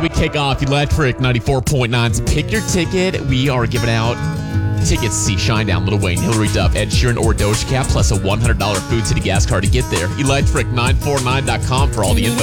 we kick off Electric 94.9's Pick Your Ticket. We are giving out tickets to see Shinedown, Lil Wayne, Hillary Duff, Ed Sheeran, or Doja Cat, plus a $100 Food City gas card to get there. Electric949.com for all the info.